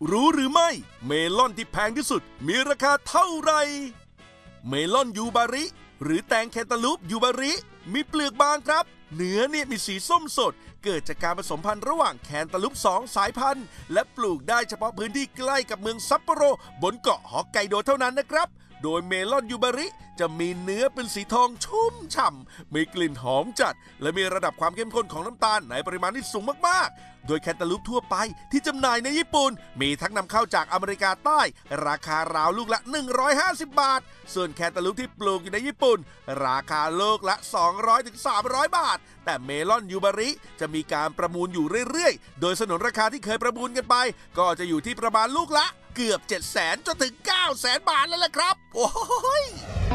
รู้หรือไม่เมลอนที่แพงที่สุดมีราคาเท่าไหร่เมลอนยูบาริหรือแตงแคนตาลูปยูบาริมีเปลือกบางครับเนื้อเนี่ยมีสีส้มสดเกิดจากการผสมพันธุ์ระหว่างแคนตาลูป2 สายพันธุ์และปลูกได้เฉพาะพื้นที่ใกล้กับเมืองซัปโปโรบนเกาะฮอกไกโดเท่านั้นนะครับโดยเมลอนยูบาริจะมีเนื้อเป็นสีทองชุ่มฉ่ำมีกลิ่นหอมจัดและมีระดับความเข้มข้นของน้ำตาลในปริมาณที่สูงมากๆโดยแคนตาลูปทั่วไปที่จำหน่ายในญี่ปุ่นมีทั้งนำเข้าจากอเมริกาใต้ราคาราวลูกละ150 บาทส่วนแคนตาลูปที่ปลูกอยู่ในญี่ปุ่นราคาลูกละ200-300 บาทแต่เมลอนยูบาริจะมีการประมูลอยู่เรื่อยๆโดยสนนราคาที่เคยประมูลกันไปก็จะอยู่ที่ประมาณลูกละเกือบ 700,000 จนถึง 900,000 บาทแล้วล่ะครับโอ้ย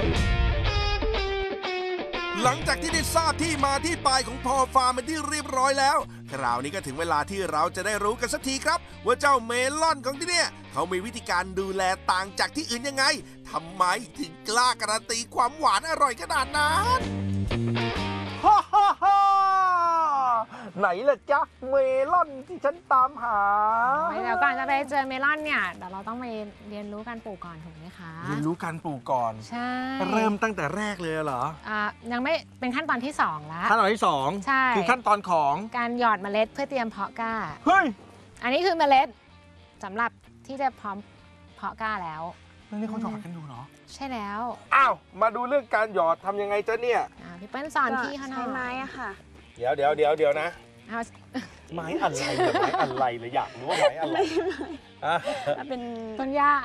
หลังจากที่ได้ทราบที่มาที่ไปของพอฟาร์มเป็นที่เรียบร้อยแล้วคราวนี้ก็ถึงเวลาที่เราจะได้รู้กันสักทีครับว่าเจ้าเมลอนของที่เนี่ยเขามีวิธีการดูแลต่างจากที่อื่นยังไงทำไมถึงกล้าการันตีความหวานอร่อยขนาดนั้นฮ่าฮ่าฮ่าไหนล่ะจ๊ะเมลอนที่ฉันตามหาเดี๋ยวก่อนจะไปเจอเมลอนเนี่ยเดี๋ยวเราต้องไปเรียนรู้การปลูกก่อนถูกไหมคะเรียนรู้การปลูกก่อนใช่เริ่มตั้งแต่แรกเลยเหรอยังไม่เป็นขั้นตอนที่2แล้วขั้นตอนที่2 ใช่คือขั้นตอนของการหยอดเมล็ดเพื่อเตรียมเพาะกล้าเฮ้ยอันนี้คือเมล็ดสำหรับที่จะพร้อมเพาะกล้าแล้วเรื่องนี้เขาหยอดกันดูเหรอใช่แล้วอ้าวมาดูเรื่องการหยอดทำยังไงจ๊ะเนี่ยพี่เปิ้ลสอนพี่เขาหน่อยใช้ไม้อะค่ะเดี๋ยวนะไม้อะไรเลยไม้อะไรเลยอยากรู้ว่าไม้อะไรเป็นต้นหญ้า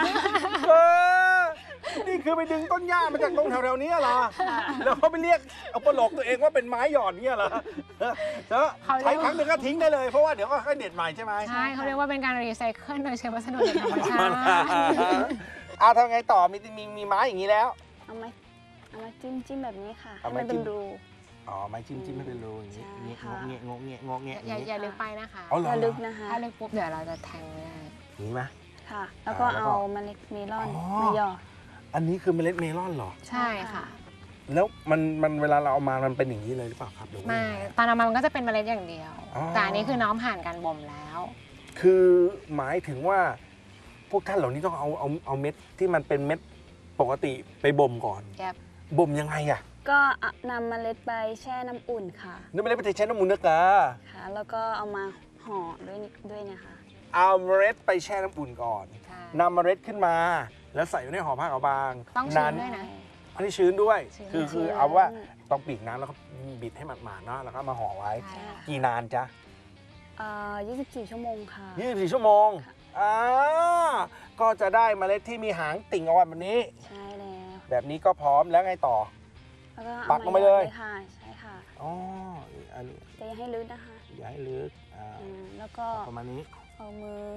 นี่คือไปดึงต้นหญ้ามาจากตรงแถวๆนี้เหรอแล้วเขาไปเรียกเอาประโลกตัวเองว่าเป็นไม้หยอดเนี่ยเหรอแล้วใช้ครั้งหนึ่งก็ทิ้งได้เลยเพราะว่าเดี๋ยวก็ค่อยเด็ดใหม่ใช่ไหมใช่เขาเรียกว่าเป็นการรีไซเคิลโดยใช้วัสดุจากธรรมชาติทำไงต่อมีไม้อย่างนี้แล้วเอาไม้จิ้มแบบนี้ค่ะให้มันเป็นรูไม้จิ้มไม่เป็นรูอย่างนี้งกเงี้ยอย่าลึกไปนะคะอย่าลึกนะคะถ้าลึกปุ๊บเดี๋ยวเราจะแทงไม่ได้นี่ไหมค่ะแล้วก็เอาเมล็ดเมลอนมาหยอดอันนี้คือเมล็ดเมลอนเหรอใช่ค่ะแล้วมันเวลาเราเอามามันเป็นอย่างนี้เลยหรือเปล่าครับไม่ตอนเอามามันก็จะเป็นเมล็ดอย่างเดียวแต่อันนี้คือน้องผ่านการบ่มแล้วคือหมายถึงว่าพวกท่านเหล่านี้ต้องเอาเม็ดที่มันเป็นเม็ดปกติไปบ่มก่อนบ่มยังไงอะก็นำเมล็ดไปแช่น้ำอุ่นค่ะนำเมล็ดไปแช่น้ำอุ่นนะกะค่ะแล้วก็เอามาห่อด้วยนะคะเอาเมล็ดไปแช่น้ำอุ่นก่อนนำเมล็ดขึ้นมาแล้วใส่ไว้ในห่อผ้าขาวบางต้องชื้นด้วยนะอันนี้ชื้นด้วยคือเอาว่าต้องปีกน้ำแล้วก็บิดให้หมาดๆเนาะแล้วก็มาห่อไว้กี่นานจ๊ะ 24 ชั่วโมงค่ะ 24 ชั่วโมงก็จะได้เมล็ดที่มีหางติ่งออกมาแบบนี้ใช่แล้วแบบนี้ก็พร้อมแล้วไงต่อปักลงไปเลยค่ะใช่ค่ะจะให้ลึกนะคะอย่าให้ลึกแล้วก็ประมาณนี้เอามือ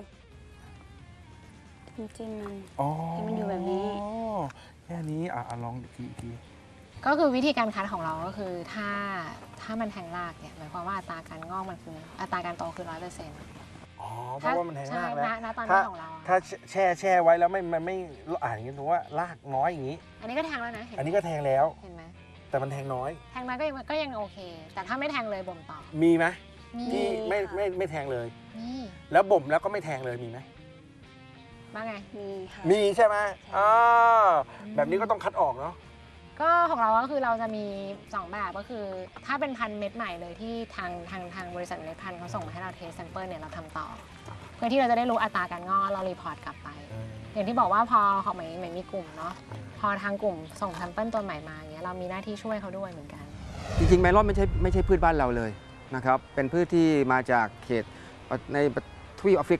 จิ้มมันให้มันอยู่แบบนี้แค่นี้ลองอีกทีก็คือวิธีการคัดของเราก็คือถ้ามันแทงรากเนี่ยหมายความว่าอัตราการงอกมันคืออัตราการโตคือ100% เพราะว่ามันแทงรากแล้วตอนนี้ของเราถ้าแช่ไว้แล้วมันไม่อย่างนี้ถือว่ารากน้อยอย่างนี้อันนี้ก็แทงแล้วนะอันนี้ก็แทงแล้วเห็นไหมแต่มันแทงน้อยแทงน้อยก็ยังโอเคแต่ถ้าไม่แทงเลยบ่มต่อมีไหมที่ไม่แทงเลยแล้วบ่มแล้วก็ไม่แทงเลยมีไหมว่าไงมีใช่ไหมแบบนี้ก็ต้องคัดออกเนาะก็ของเราก็คือเราจะมี2แบบก็คือถ้าเป็นพันธุ์เม็ดใหม่เลยที่ทางบริษัทเมล็ดพันธุ์เขาส่งมาให้เราเทสแซมเปิลเนี่ยเราทำต่อเพื่อที่เราจะได้รู้อัตราการงอกเรารีพอร์ตกลับไปอย่างที่บอกว่าพอของใหม่มีกลุ่มเนาะพอทางกลุ่มส่งแซมเปิลตัวใหม่มาอย่างเงี้ยเรามีหน้าที่ช่วยเขาด้วยเหมือนกันจริงๆเมลอนไม่ใช่พืชบ้านเราเลยนะครับเป็นพืชที่มาจากเขตในทวีปแอฟริ